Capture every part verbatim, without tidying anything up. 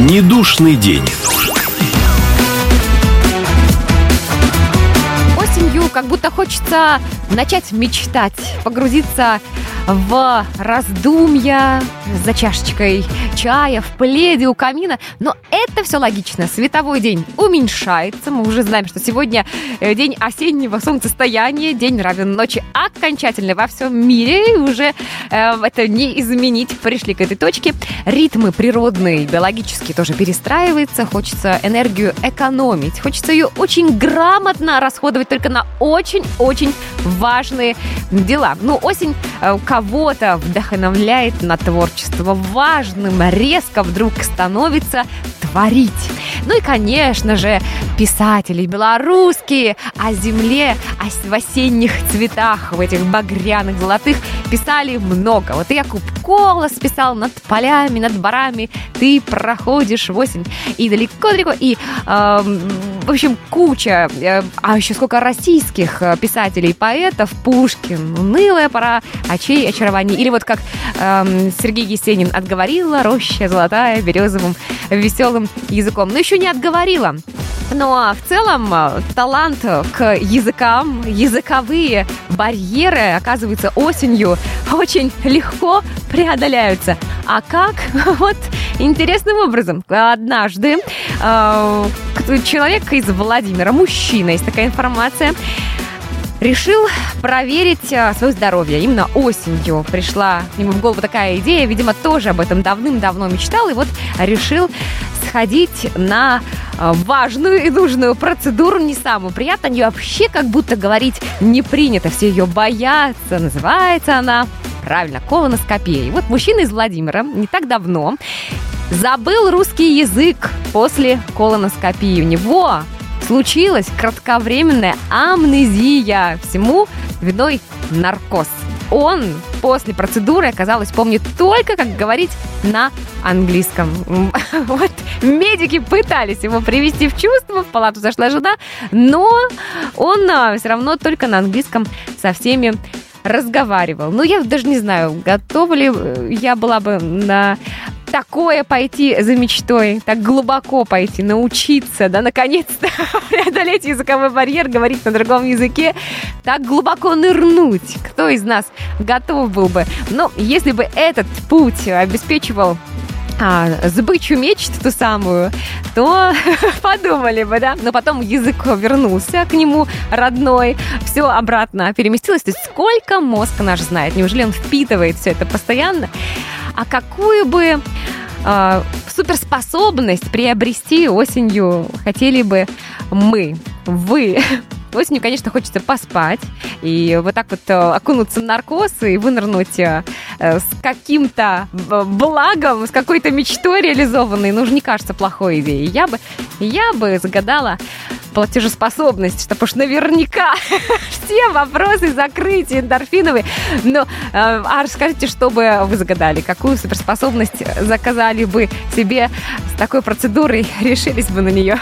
Недушный день. Осенью как будто хочется начать мечтать, погрузиться в раздумья за чашечкой чая, в пледе у камина. Но это все логично. Световой день уменьшается. Мы уже знаем, что сегодня день осеннего солнцестояния, день равен ночи окончательно во всем мире. И уже э, это не изменить. Пришли к этой точке. Ритмы природные, биологические тоже перестраиваются. Хочется энергию экономить. Хочется ее очень грамотно расходовать только на очень-очень важные дела. Ну, осень э, кого-то вдохновляет на творчество. Важным резко вдруг становится творить. Ну и, конечно же, писатели белорусские о земле, о, в осенних цветах, в этих багряных, золотых писали много. Вот Якуб Колос писал: над полями, над барами ты проходишь в осень. И далеко-далеко, и, э, в общем, куча, э, а еще сколько российских писателей, поэтов. Пушкин, унылая пора очей очарования. Или вот как э, Сергей Есенин отговорила: роща золотая березовым веселым языком. Но еще не отговорила. Но в целом талант к языкам, языковые барьеры, оказывается, осенью очень легко преодоляются. А как? Вот интересным образом. Однажды э, человек из Владимира, мужчина, есть такая информация, решил проверить свое здоровье. Именно осенью пришла к нему в голову такая идея. Видимо, тоже об этом давным-давно мечтал. И вот решил сходить на важную и нужную процедуру, не самую приятную. О ней вообще как будто говорить не принято. Все ее боятся. Называется она, правильно, колоноскопия. И вот мужчина из Владимира не так давно забыл русский язык после колоноскопии. У него случилась кратковременная амнезия. Всему виной наркоз. Он после процедуры, оказалось, помнит только, как говорить на английском. Вот медики пытались его привести в чувство, в палату зашла жена, но он все равно только на английском со всеми разговаривал. Ну, я даже не знаю, готова ли я была бы на такое пойти за мечтой, так глубоко пойти, научиться, да, наконец-то преодолеть языковой барьер, говорить на другом языке, так глубоко нырнуть. Кто из нас готов был бы? Ну, если бы этот путь обеспечивал А, сбычу мечт ту самую, то подумали бы, да? Но потом язык вернулся к нему родной, все обратно переместилось. То есть сколько мозг наш знает? Неужели он впитывает все это постоянно? А какую бы э, суперспособность приобрести осенью хотели бы мы, вы? Осенью, конечно, хочется поспать и вот так вот окунуться в наркоз и вынырнуть с каким-то благом, с какой-то мечтой реализованной. Ну, уже не кажется плохой идеей. Я бы, я бы загадала платежеспособность, чтобы уж наверняка все вопросы закрыть эндорфиновые. Но, а расскажите, что бы вы загадали? Какую суперспособность заказали бы себе с такой процедурой? Решились бы на нее?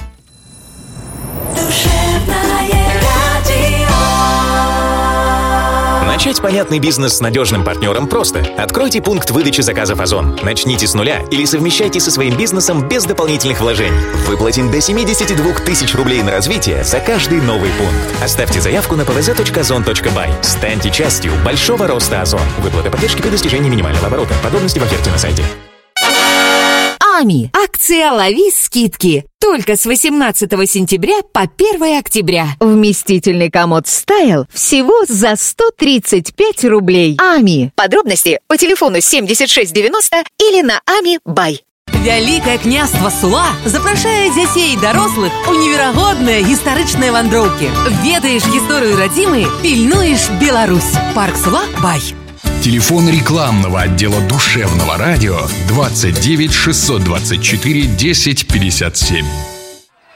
Начать понятный бизнес с надежным партнером просто. Откройте пункт выдачи заказов Озон. Начните с нуля или совмещайте со своим бизнесом без дополнительных вложений. Выплатим до семьдесят два тысячи рублей на развитие за каждый новый пункт. Оставьте заявку на пэ вэ зэ точка озон точка бай. Станьте частью большого роста Озон. Выплата поддержки при достижении минимального оборота. Подробности в оферте на сайте. АМИ. Акция «Лови скидки». Только с восемнадцатого сентября по первое октября. Вместительный комод «Стайл» всего за сто тридцать пять рублей. АМИ. Подробности по телефону семьдесят шесть девяносто или на ами бай. Вялікае княства Сула запрашае дзяцей і дарослых у неверагодныя гістарычныя вандроўкі. Ведаеш гісторыю радзімы, пільнуеш Беларусь. Парк Сула бай. Телефон рекламного отдела душевного радио двадцать девять шестьсот двадцать четыре десять пятьдесят семь.